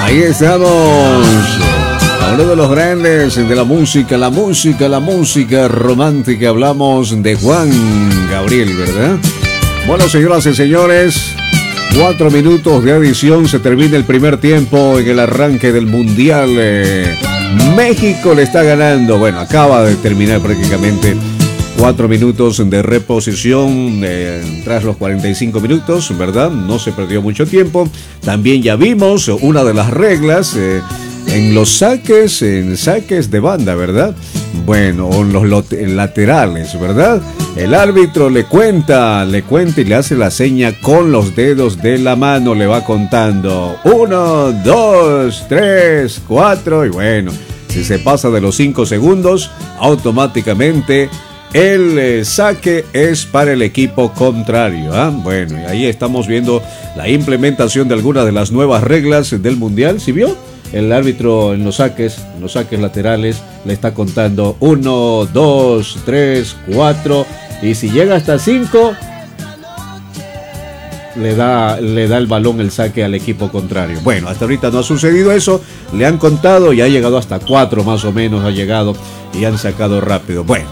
Ahí estamos. Uno de los grandes de la música romántica. Hablamos de Juan Gabriel, ¿verdad? Bueno, señoras y señores, 4 minutos de adición. Se termina el primer tiempo en el arranque del Mundial. México le está ganando. Bueno, acaba de terminar prácticamente 4 minutos de reposición tras los 45 minutos, ¿verdad? No se perdió mucho tiempo. También ya vimos una de las reglas en los saques de banda, ¿verdad? Bueno, en los laterales, ¿verdad? El árbitro le cuenta y le hace la seña con los dedos de la mano, le va contando 1, 2, 3, 4 y bueno, si se pasa de los 5 segundos, automáticamente el saque es para el equipo contrario. Bueno, y ahí estamos viendo la implementación de algunas de las nuevas reglas del Mundial. ¿Sí vio? El árbitro en los saques laterales le está contando 1, 2, 3, 4 y si llega hasta 5 le da el balón, el saque al equipo contrario. Bueno, hasta ahorita no ha sucedido eso, le han contado y ha llegado hasta 4 más o menos, ha llegado y han sacado rápido. Bueno,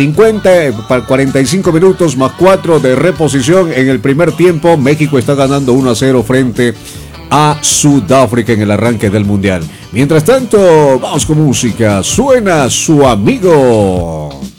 45 minutos más 4 de reposición en el primer tiempo. México está ganando 1-0 frente a Sudáfrica en el arranque del Mundial. Mientras tanto, vamos con música. Suena Su Amigo.